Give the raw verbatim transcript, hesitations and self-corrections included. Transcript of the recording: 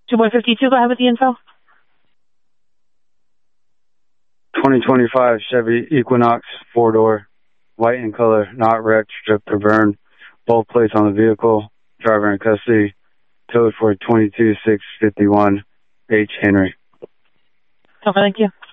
two one fifty-two, go ahead with the info. twenty twenty-five Chevy Equinox, four-door, white in color, not wrecked, stripped or burned. Both plates on the vehicle. Driver in custody. Towed for twenty-two six fifty-one H. Henry. Okay, thank you.